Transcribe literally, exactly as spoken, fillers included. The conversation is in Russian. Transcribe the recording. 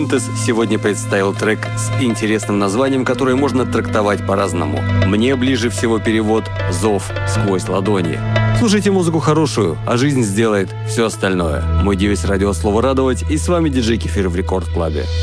Фуэнтес сегодня представил трек с интересным названием, которое можно трактовать по-разному. Мне ближе всего перевод «Зов сквозь ладони». Слушайте музыку хорошую, а жизнь сделает все остальное. Мой девиз — радио слово радовать, и с вами диджей Кефир в Рекорд Клабе.